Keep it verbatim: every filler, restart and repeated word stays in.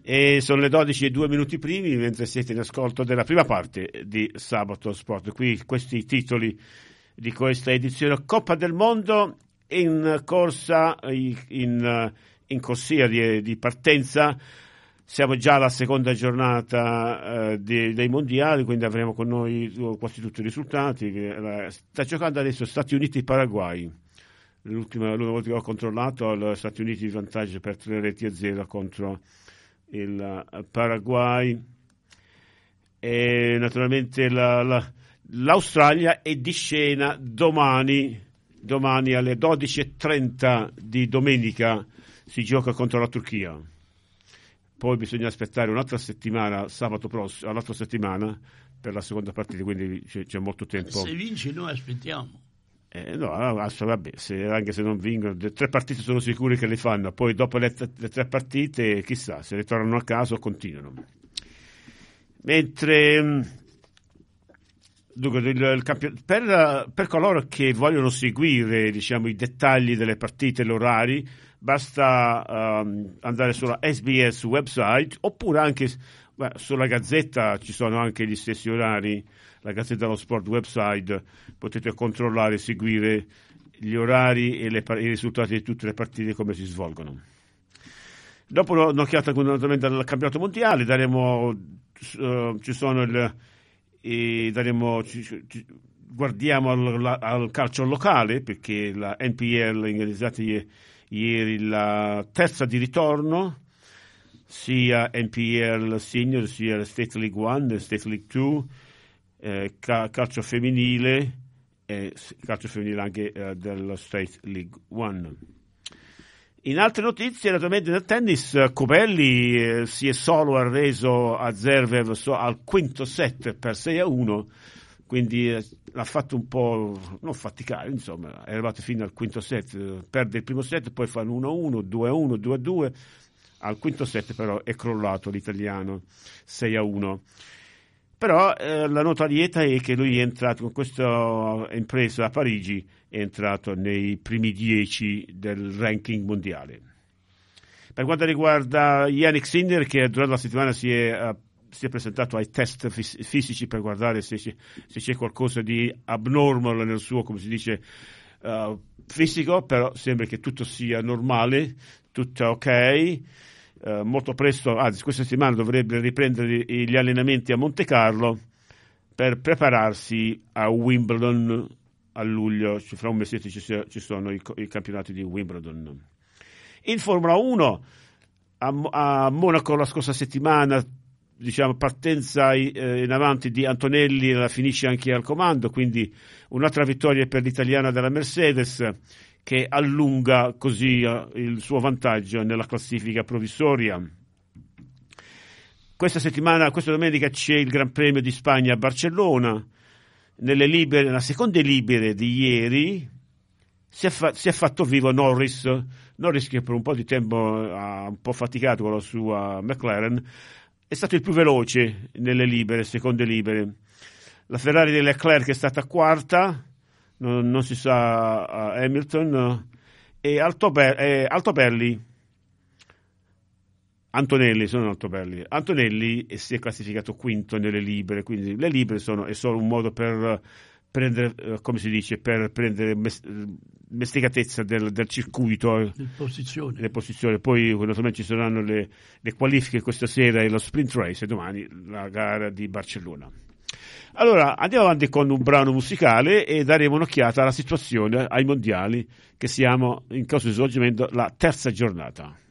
E sono le dodici e due minuti primi, mentre siete in ascolto della prima parte di Sabato Sport. Qui questi titoli di questa edizione: Coppa del Mondo in corsa, in, in corsia di, di partenza. Siamo già alla seconda giornata eh, dei, dei mondiali, quindi avremo con noi quasi tutti i risultati. Eh, sta giocando adesso Stati Uniti-Paraguay. L'ultima, l'ultima volta che ho controllato, gli Stati Uniti in vantaggio per tre reti a zero contro il Paraguay. E naturalmente la, la, l'Australia è di scena domani, domani alle dodici e trenta di domenica si gioca contro la Turchia. Poi bisogna aspettare un'altra settimana, sabato prossimo, l'altra settimana per la seconda partita, quindi c'è, c'è molto tempo. Se vinci noi aspettiamo. Eh, no, vabbè, se, anche se non vincono, le tre partite sono sicuri che le fanno, poi dopo le, le tre partite, chissà, se le tornano a casa o continuano. Mentre, dunque, il, il campion- per, per coloro che vogliono seguire, diciamo, i dettagli delle partite e gli orari, basta um, andare sulla S B S website, oppure anche beh, sulla Gazzetta ci sono anche gli stessi orari. La Gazzetta dello Sport website, potete controllare e seguire gli orari e le, i risultati di tutte le partite come si svolgono. Dopo un'occhiata naturalmente al campionato mondiale, daremo, uh, ci sono il, e daremo, ci, ci, guardiamo al, al calcio locale, perché la N P L ha organizzato ieri la terza di ritorno, sia N P L Senior, sia la State League One e State League Two. Eh, calcio femminile e calcio femminile anche eh, dello State League One. In altre notizie, naturalmente nel tennis, Cobelli eh, si è solo arreso a Zverev so, al quinto set per sei a uno, quindi eh, l'ha fatto un po' non faticare, insomma, è arrivato fino al quinto set, eh, perde il primo set, poi fa uno a uno, due a uno, due a due, al quinto set però è crollato l'italiano sei a uno. Però eh, la nota lieta è che lui è entrato con questa impresa a Parigi, è entrato nei primi dieci del ranking mondiale. Per quanto riguarda Jannik Sinner, che durante la settimana si è, uh, si è presentato ai test fis- fisici per guardare se c'è, se c'è qualcosa di abnormal nel suo, come si dice, uh, fisico, però sembra che tutto sia normale, tutto ok. Uh, molto presto, anzi questa settimana dovrebbe riprendere gli allenamenti a Monte Carlo per prepararsi a Wimbledon a luglio. Fra un mese ci, ci sono i, i campionati di Wimbledon. In Formula uno a, a Monaco la scorsa settimana, diciamo, partenza eh, in avanti di Antonelli, la finisce anche al comando, quindi un'altra vittoria per l'italiana della Mercedes, che allunga così uh, il suo vantaggio nella classifica provvisoria. Questa settimana, questa domenica c'è il Gran Premio di Spagna a Barcellona. Nelle libere, nella seconda libere di ieri si è, fa- si è fatto vivo Norris, Norris che per un po' di tempo ha un po' faticato con la sua McLaren, è stato il più veloce nelle libere, seconde libere. La Ferrari di Leclerc è stata quarta, Non, non si sa uh, Hamilton uh, e Altobe- eh, Altobelli Antonelli sono Altobelli Antonelli e si è classificato quinto nelle libere, quindi le libere sono è solo un modo per uh, prendere uh, come si dice per prendere mes- mestigatezza del, del circuito, le posizioni. le posizioni. Poi naturalmente ci saranno le, le qualifiche questa sera e lo sprint race e domani la gara di Barcellona. Allora, andiamo avanti con un brano musicale e daremo un'occhiata alla situazione ai mondiali che siamo in corso di svolgimento, la terza giornata.